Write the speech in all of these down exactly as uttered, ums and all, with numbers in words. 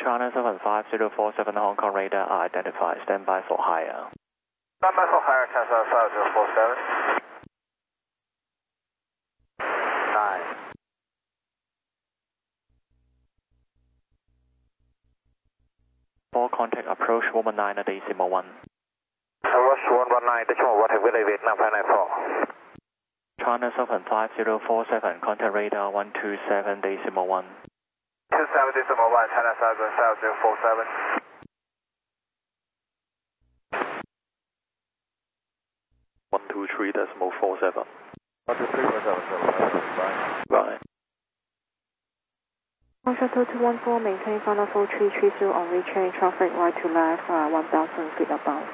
China seven five zero four seven Hong Kong radar identified. Stand by for higher. Stand by for higher, China seven five zero four seven. nine. For contact approach one nine decimal one. Approach one one nine decimal one, have a good day, Vietnam five nine four. China seven five zero four seven, contact radar one two seven decimal one. two seven decimal one, China seven five zero four seven. one two three decimal four seven. one two three four seven, right. Right. Shuttle two one four, maintain final four three three zero on retrain, traffic right to left, uh, one thousand feet above.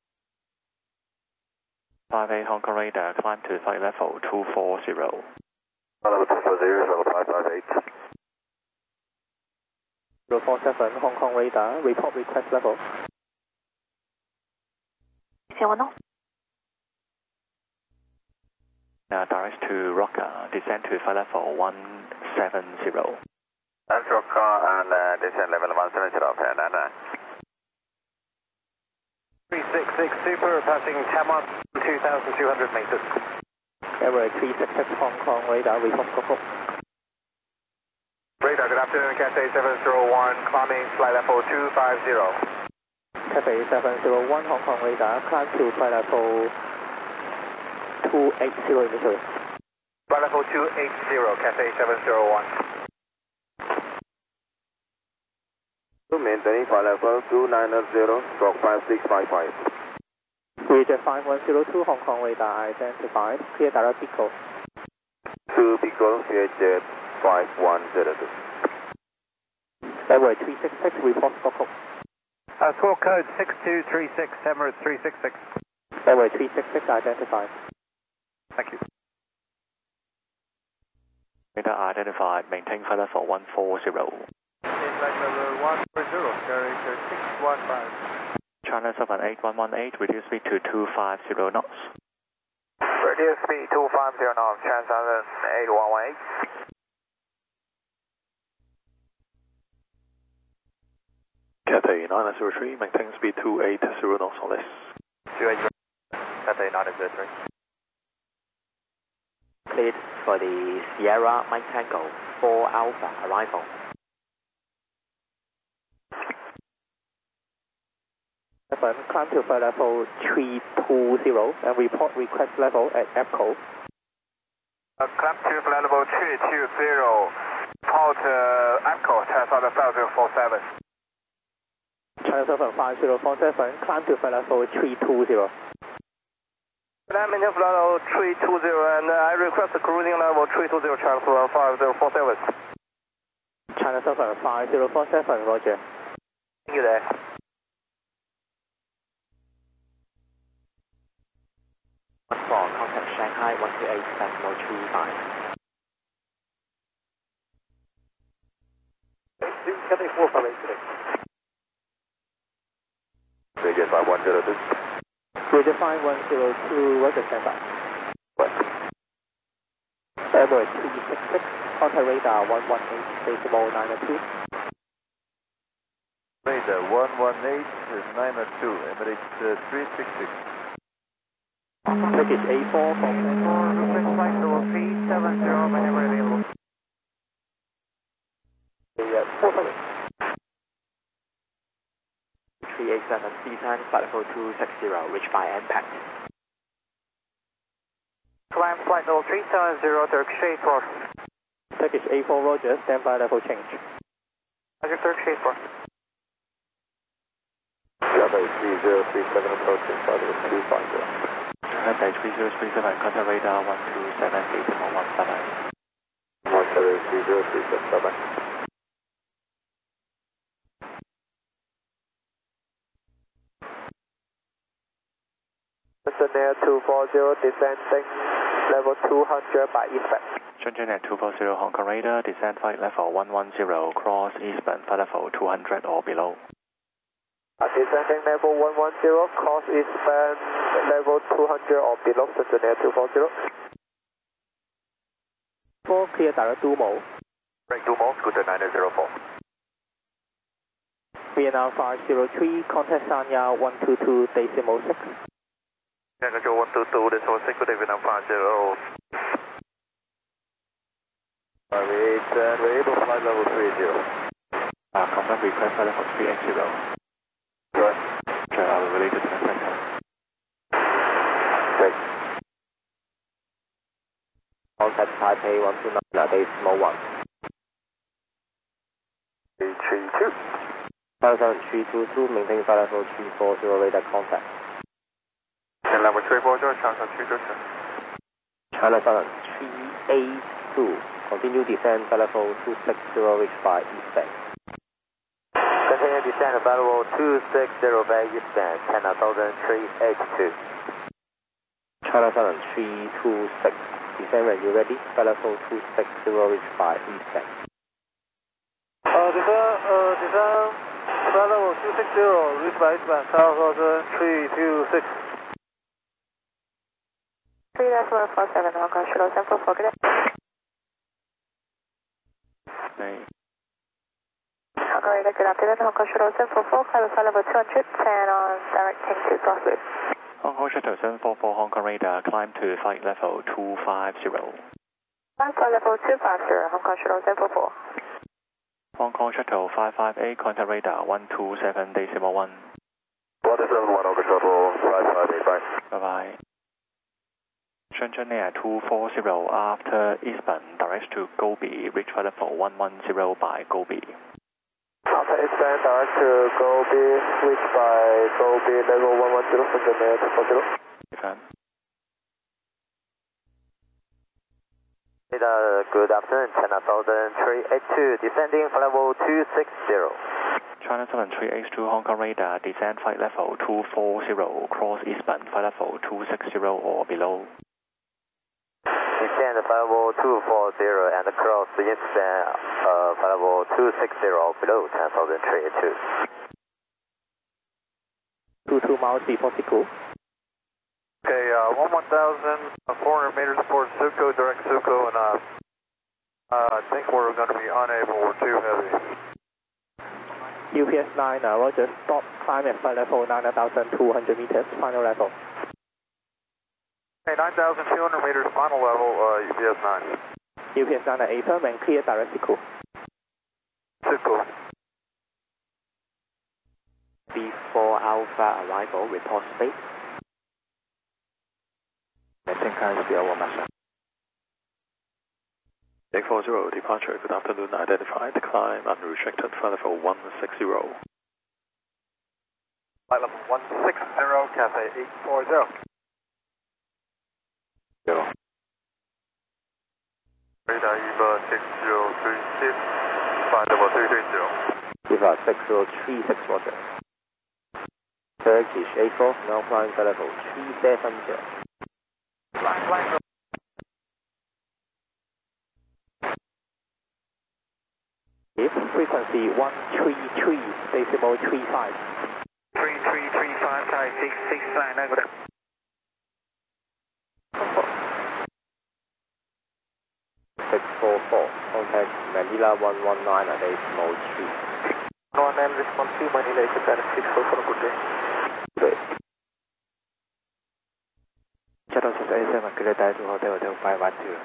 five eight Hong Kong radar, climb to flight level two four zero. Level two four zero, level five five eight. zero four seven Hong Kong radar, report request level. Now direct to Rocker, descend to flight level one seven zero. That's Rocker and uh, descend level one seven zero, Nana. three six six Super, passing Tamar, two thousand two hundred meters. Airway three six six Hong Kong radar, report go go. Radar, good afternoon, Cathay seven zero one, climbing flight level two five zero. Cathay seven zero one Hong Kong radar, climb to flight level two eight zero initially. Flight level two eight zero, Cathay seven zero one. Maintaining flight level two nine zero, stroke five six five five. Learjet five one zero two Hong Kong radar identified, clear direct Pico. two Pico, Learjet five one zero two. Airway three six six, report go go. Uh, score code six two three six, Emirates three six six. Airway three six six identified. Thank you. Radar identified, maintain flight level one four zero. Flight level one four zero, character six one five. China seven eight one one eight, reduce speed to two five zero knots. Reduce speed two five zero knots, China seven eight one one eight. Cathay nine zero three, maintain speed two eight zero knots or less. two eight zero, Cathay nine zero three. Cleared for the Sierra Mike Tango four Alpha arrival. Seven, climb to flight level three two zero and report request level at EPCO. Uh, climb to flight level three two zero, port uh, EPCO, China seven five zero four seven. China seven five zero four seven, climb to flight level three two zero. I'm in flight level three two zero and uh, I request cruising level three two zero, China seven five zero four seven. China seven five zero four seven, roger. Thank you there. one four, contact Shanghai one two eight decimal three five. Cathay four five eight today. Learjet five one zero two. Learjet five one zero two, roger, stand by. What? Airway three six six, contact radar one one eight decimal nine two. Radar one one eight nine two, Emirates uh, three six six. Package A four from Roofing flight level three seven zero, whenever available. four seven. three eight seven, descend flight level two six zero, reach by impact. Climb flight level three seven zero, Turkish A four. Package A four, roger, standby level change. Roger, Turkish A four. Cathay three zero three seven, approaching flight level two five zero. Cathay three zero three seven, contact radar one two seven decimal one, bye bye. Cathay three zero three seven, bye bye. Shenzhen Air two four zero, descending level two hundred by eastbound. Shenzhen Air two four zero Hong Kong radar, descend flight level one one zero, cross eastbound flight level two hundred or below. Uh, descending level one one zero, cross eastbound level two hundred or below, Shenzhen Air two four zero. four, clear direct Dumo. Break Dumo, Scooter nine zero four. Vietnam five zero three, contact Sanya one two two decimal six. Yeah, control one two two decimal six, good day, Vietnam five zero. Reach and enable flight level three zero. Uh, confirm request flight level three eight zero. Good. Sure, I will relay to the next sector. Great. Contact Taipei one two nine decimal one. three three two. China seven three two two, maintain flight level three four zero, radar contact. And level three four zero, China seven three two two. China seven three eight two, continue descent flight level two six zero, reach by eastbound. Continue descent flight level two six zero by eastbound, China seven three eight two. China seven three two six, descent when you're ready, flight level two six zero, reach by eastbound. Uh, descent, uh, descent, flight level two six zero, reach by eastbound, China seven three two six. three dash one four seven, Hong Kong, Shuttle seven four four, good day. Okay. Hong Kong Radar, good afternoon, Hong Kong Shuttle seven four four, climb flight level two hundred, turn on directing to Crossloop. Hong Kong Shuttle seven four four, Hong Kong Radar, climb to flight level two five zero. Climb flight level two five zero, Hong Kong Shuttle seven four four. Hong Kong Shuttle five five eight, contact radar one two seven decimal one. one two seven one, Hong Kong Shuttle five five eight, bye. Bye-bye. Shenzhen Air two four zero, after eastbound, direct to Gobi, reach flight level one one zero by Gobi. After eastbound, direct to Gobi, reach by Gobi, level one one zero, Shenzhen Air two four zero. Confirm. Good afternoon, China seven three eight two, descending flight level two six zero. China seven three eight two, Hong Kong Radar, descend flight level two four zero, cross eastbound, flight level two six zero or below. Descend flight level two four zero and cross eastbound, uh, flight level two six zero or below, China seven three eight two. two two miles before Siku. Okay, uh, one one thousand four hundred meters for Suco, direct Suco, and uh, uh, I think we're going to be unable, we're too heavy. U P S nine, uh, Roger, stop, climb at flight level nine thousand two hundred meters, final level. Okay, nine thousand two hundred meters, final level, uh, U P S nine. U P S nine, affirm and clear direct Siku. Suco. B four Alpha arrival, report space. Maintain current speed over master. eight four zero, departure, good afternoon, identified, climb unrestricted, flight level one six zero. Flight level one six zero, Cathay eight four zero. Zero. Radar Eva six zero three six, flight level three three zero. Eva six zero three six, Roger. Turkish eight four, now climb flight level three seven zero. Flying, flying. If frequency one three three decimal three five. three three three five, Thai six six nine, go down. six four four, contact Manila one one nine at decimal three. one nine response to Manila, six four four, good day. Good. Shuttle six eight seven, clear direct to Hotel Hotel five one zero.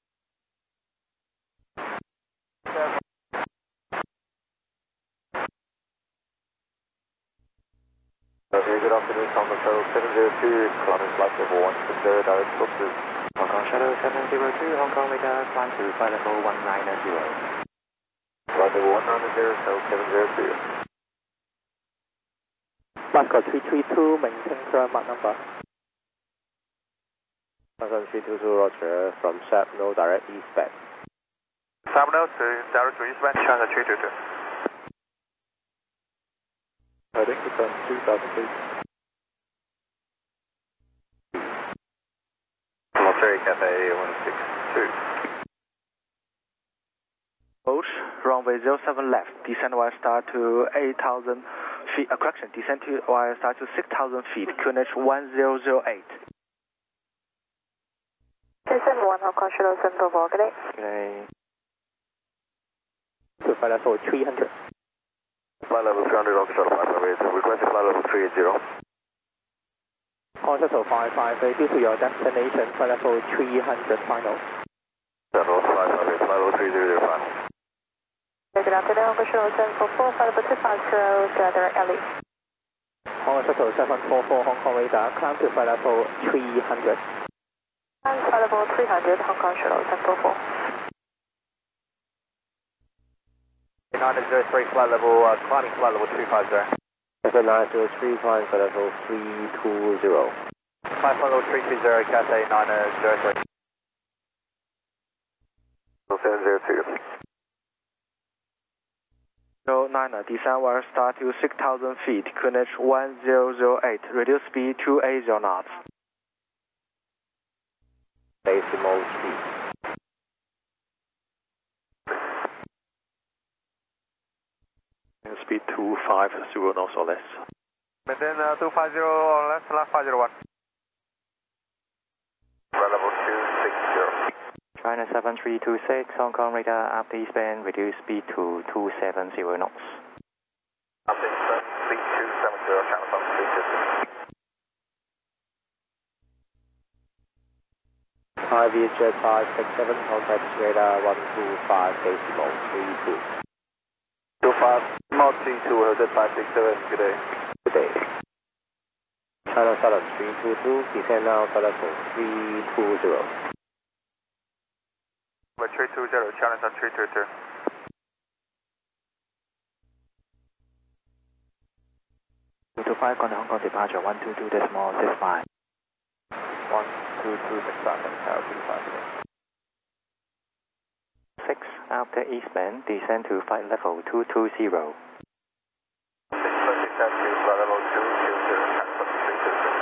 Okay, good afternoon, Hong Kong Shuttle seven zero two, climbing flight level one six zero, direct to Crossloop. Hong Kong Shuttle seven zero two, Hong Kong Radar, climb to flight level one nine zero. Flight level one nine zero, Shuttle seven zero two. Moscow three three two, maintain current Mach number. Moscow three two two, Roger, from Shabno, direct eastbound. Sabno to direct to eastbound, China three two two. Heading to turn two thousand feet. Military Cathay one six two. Approach, runway zero seven left, descend while start to eight thousand feet, uh, correction, descend to while start to six thousand feet, Q N H one zero zero eight. Descend one, Hong Kong Shuttle seven four four, good day. Okay. To flight level three hundred. Flight level three hundred, Hong Kong Shuttle five five eight, requesting flight level three eighty. Hong Kong Shuttle five five eight, due to your destination, flight level three hundred final. Shuttle five five eight, flight level three hundred final. Good afternoon, Hong Kong Shuttle seven four four, flight level two five zero, direct L E. Hong Kong Shuttle seven four four, Hong Kong radar, climb to flight level three hundred. And flight level three hundred, Hong Kong Shuttle seven four four. nine zero three, flight level, uh, climbing flight level two five zero. seven nine zero three, climb flight level three two zero. Climb flight level three two zero, Cathay nine zero three. seven zero two. zero nine, descend wire start to six thousand feet, Q N H one zero zero eight, reduce speed two eighty knots. Decimal speed. Speed two five zero knots or less. Maintain uh, two five zero or less, last five zero one. Flight level two six zero. China seven three two six, Hong Kong radar after eastbound, reduce speed to two seven zero knots. After eastbound, speed two seven zero, China seven three two six. Hi, V H Jet five six seven, contact radar one two five, decimal three two. two five, Mod T two, Hotel five six seven, good day. Good day. China Southern three two two, descend now flight level three two zero. three two zero, China Southern three two two. two two five, contact Hong Kong departure one two two decimal six five. one two two six five, tower two five six. six, after eastbound, descend to flight level two two zero. six twenty, taxi, flight level two two zero, China Southern three two two.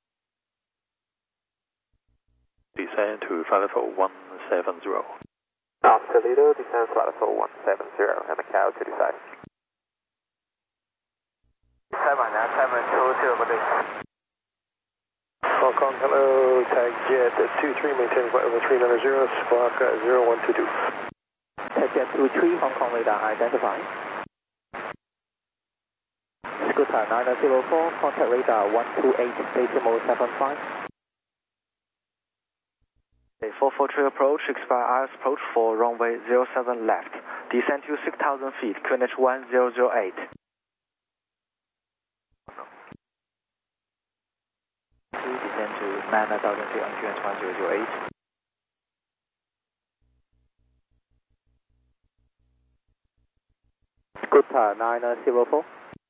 Descend to flight level one seven zero. After Toledo, descend flight level one seven zero, and Macau to decide. seven, seven two zero, good day. Hong Kong, hello, tag jet two three, maintain flight level three nine zero, squawk zero one two two. Jet two three, Hong Kong radar identify. Scooter nine zero four, contact radar one two eight, decimal seven five. four four three approach, expire I S approach for runway zero seven left. Descend to six thousand feet, Q N H one zero zero eight. Descend to nine thousand feet on Q N H one zero zero eight. Scooter nine zero four.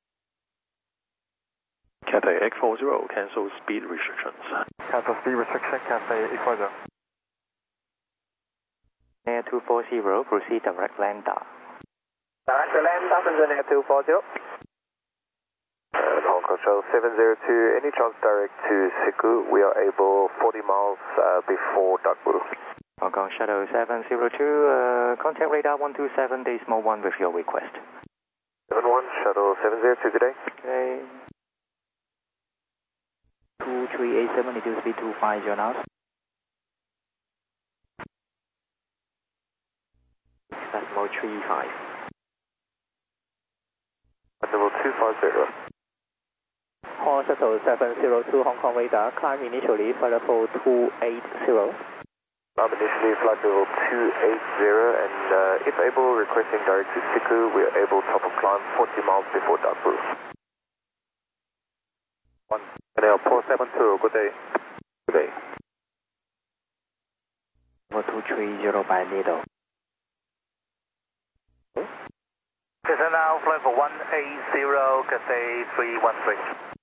Cathay X four zero, cancel speed restrictions. Cancel speed restriction, Cathay X four zero. Air two four zero, proceed direct Lambda. Direct land, Tanzania Air two four zero. And Hong Kong Shuttle seven zero two, any chance direct to Siku, we are able forty miles uh, before Daegu. Hong Kong Shuttle seven zero two, uh, contact radar one two seven, decimal one with your request. seven one, Shuttle seven zero two, good day. Okay. two three eight seven, reduce speed two five zero knots. Decimal three five. Level two five zero. Hong Kong Shuttle seven zero two, Hong Kong radar, climb initially flight level two eight zero. Um, initially flight level two eight zero, and uh, if able, requesting direct to Siku, we are able top of climb forty miles before Daegu. One, and L four seven two, good day. Good day. two three zero by Lido. Descend now, flight level one eight zero, Cathay three one three.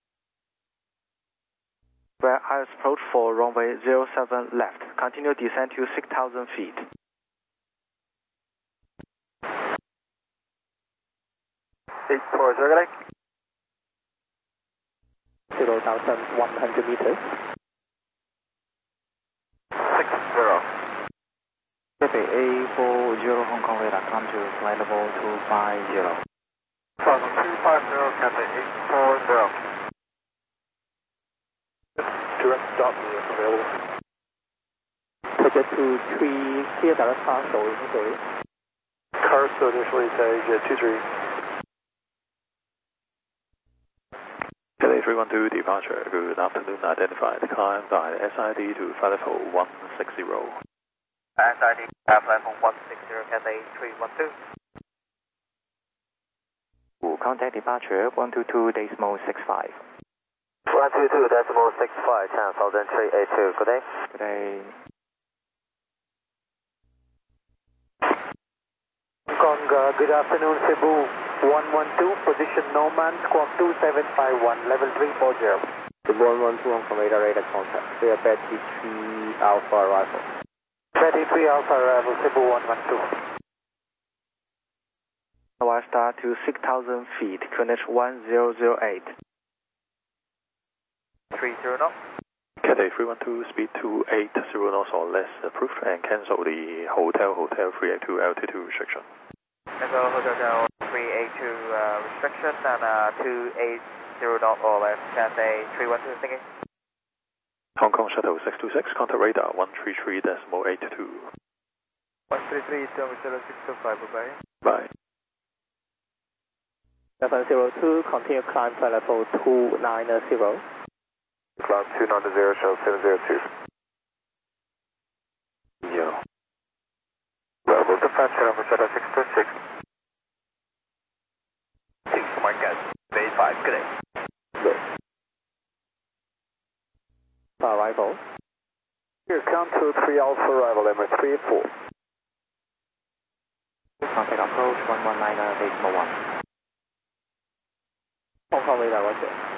Where I S approach for runway zero seven left. Continue descend to six thousand feet. eight four zero, good day. zero thousand one hundred meters. six zero. Cathay A four zero, Hong Kong radar, climb to flight level two five zero. two five zero, Cathay eight four zero. Direct stop if available. Jet two three, clear direct partial initially. Car so initially tag jet two three. three one two departure. Good afternoon. Identified. Climb by S I D to flight level one sixty. S I D, uh, flight level one sixty, Cathay three one two. Contact departure one two two decimal six five. one two two decimal six five, channel Southern three eight two. Good day. Good day. Conga, good afternoon, Cebu one one two, position Norman, squawk two seven five one, level three four zero. Cebu one one two on radar radar contact. Clear Betty three Alpha arrival. Betty three Alpha arrival, Cebu one one two. Y star to six thousand feet, Q N H one zero zero eight. three zero knots. Cathay three one two, speed two eight zero knots or less approved, and cancel the hotel hotel three eight two altitude restriction. Cancel hotel three eight two uh, restriction and uh, two eight zero knots or less, Cathay three one two, thank you. Hong Kong Shuttle six two six, contact radar one three three decimal eight two. one three three, zero six two five, bye. Bye. seven zero two, continue climb flight level two nine zero. Climb two nine zero, show seven zero two. Yeah. Level departure number Shuttle six two six. six, my guys, Bay five, good day. Good. Arrival. Here, count two three Alpha arrival, number three four. Contact approach one one nine decimal one. Hong Kong radar, roger.